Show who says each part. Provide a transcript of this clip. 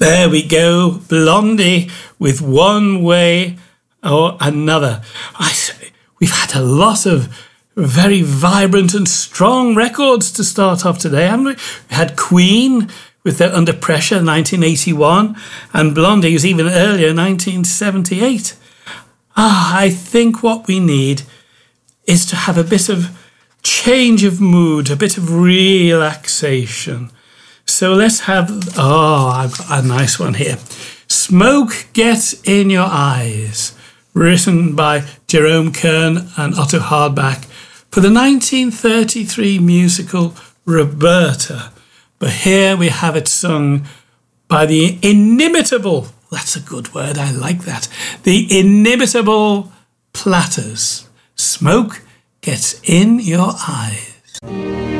Speaker 1: There we go, Blondie with One Way or Another. We've had a lot of very vibrant and strong records to start off today, haven't we? We had Queen with their Under Pressure, 1981, and Blondie was even earlier, 1978. I think what we need is to have a bit of change of mood, a bit of relaxation. So let's have, I've got a nice one here. Smoke Gets in Your Eyes, written by Jerome Kern and Otto Hardback for the 1933 musical Roberta. But here we have it sung by the inimitable, that's a good word, I like that, the inimitable Platters. Smoke Gets in Your Eyes.